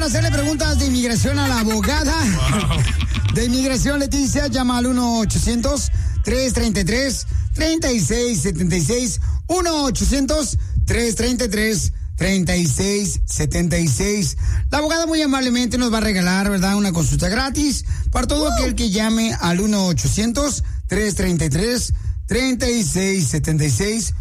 hacerle preguntas de inmigración a la abogada de inmigración Leticia. Llama al 1-800-333-3676. 1-800-333-3676. La abogada muy amablemente nos va a regalar, ¿verdad?, una consulta gratis para todo aquel que llame al 1-800-333-3676.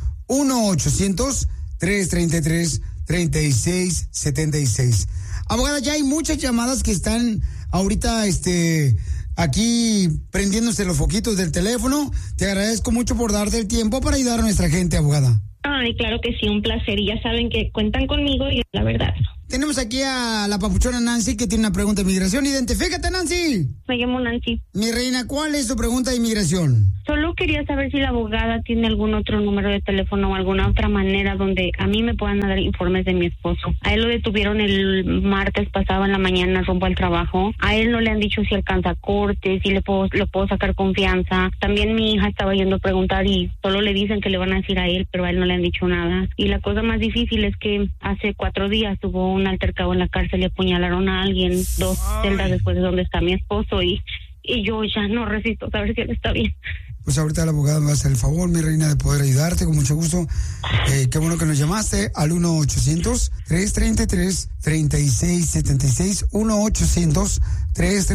1-800-333-3676. Abogada, ya hay muchas llamadas que están ahorita aquí prendiéndose los foquitos del teléfono. Te agradezco mucho por darte el tiempo para ayudar a nuestra gente, abogada. Ay, claro que sí, un placer. Y ya saben que cuentan conmigo y la verdad. Tenemos aquí a la papuchona Nancy, que tiene una pregunta de inmigración. Identifícate, Nancy. Me llamo Nancy. Mi reina, ¿cuál es tu pregunta de inmigración? Solo quería saber si la abogada tiene algún otro número de teléfono o alguna otra manera donde a mí me puedan dar informes de mi esposo. A él lo detuvieron el martes pasado en la mañana rumbo al trabajo. A él no le han dicho si alcanza corte, si lo puedo sacar confianza. También mi hija estaba yendo a preguntar y solo le dicen que le van a decir a él, pero a él no le han dicho nada. Y la cosa más difícil es que hace 4 días hubo un altercado en la cárcel y apuñalaron a alguien 2 celdas después de donde está mi esposo y yo ya no resisto saber si él está bien. Pues ahorita la abogada me va a hacer el favor, mi reina, de poder ayudarte con mucho gusto. Qué bueno que nos llamaste al 1-800-333-3676. 1-800-333